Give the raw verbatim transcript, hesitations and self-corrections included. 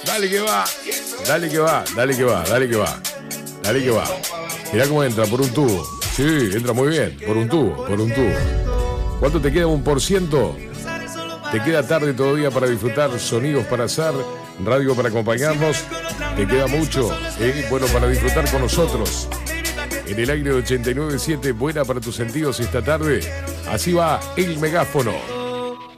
Dale que va. Dale que va, dale que va, dale que va. Dale que va. Mirá cómo entra, por un tubo. Sí, entra muy bien, por un tubo, por un tubo. ¿Cuánto te queda? ¿Un por ciento? Te queda tarde todavía para disfrutar, sonidos para hacer, radio para acompañarnos. Te queda mucho, ¿eh? Bueno, para disfrutar con nosotros. En el aire de ochenta y nueve punto siete, buena para tus sentidos esta tarde. Así va el megáfono.